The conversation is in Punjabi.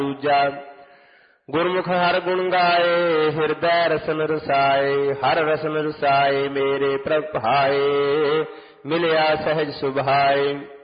ਦੂਜਾ ਗੁਰਮੁਖ ਹਰ ਗੁਣ ਗਾਏ, ਹਿਰਦੈ ਰਸਨ ਰਸਾਏ। ਹਰ ਰਸਨ ਰਸਾਏ ਮੇਰੇ ਪ੍ਰਭ ਭਾਏ, ਮਿਲਿਆ ਸਹਿਜ ਸੁਭਾਏ।